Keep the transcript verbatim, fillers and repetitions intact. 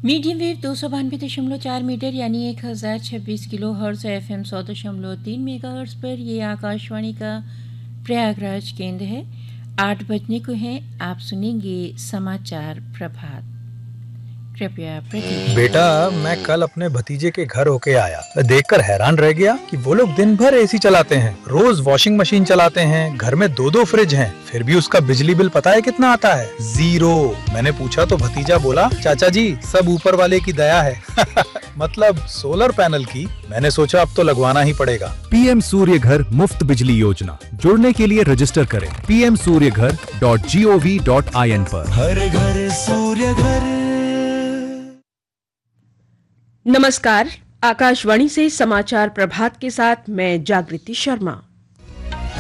Medium wave दो सौ बानवे दशमलव चार मीटर यानी एक हज़ार छब्बीस किलो हर्ट्ज एफ एम सौ दशमलव तीन मेगा हर्ट्ज पर ये आकाशवाणी का प्रयागराज केंद्र है। आठ बजने को हैं, आप सुनेंगे समाचार प्रभात। कृपया प्रतीक्षा। बेटा, मैं कल अपने भतीजे के घर होके आया। मैं देखकर हैरान रह गया कि वो लोग दिन भर एसी चलाते हैं, रोज वॉशिंग मशीन चलाते हैं, घर में दो दो फ्रिज हैं, फिर भी उसका बिजली बिल पता है कितना आता है? जीरो। मैंने पूछा तो भतीजा बोला, चाचा जी सब ऊपर वाले की दया है। मतलब सोलर पैनल की। मैंने सोचा अब तो लगवाना ही पड़ेगा। पीएम सूर्य घर मुफ्त बिजली योजना, जुड़ने के लिए रजिस्टर करें पी एम सूर्य घर dot G O V dot I N पर। हर घर सूर्य घर। नमस्कार, आकाशवाणी से समाचार प्रभात के साथ मैं जागृति शर्मा।